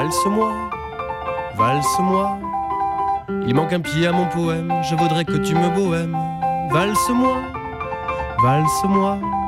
valse-moi, valse-moi. Il manque un pied à mon poème, je voudrais que tu me bohèmes. Valse-moi, valse-moi.